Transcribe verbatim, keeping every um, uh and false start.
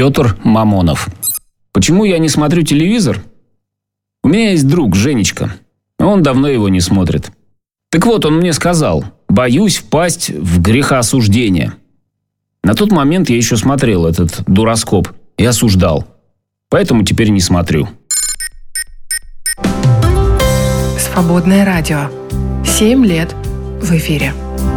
Петр Мамонов. Почему я не смотрю телевизор? У меня есть друг Женечка. Он давно его не смотрит. Так вот, он мне сказал: боюсь впасть в грехоосуждение. На тот момент я еще смотрел этот дуроскоп и осуждал. Поэтому теперь не смотрю. Свободное радио. Семь лет в эфире.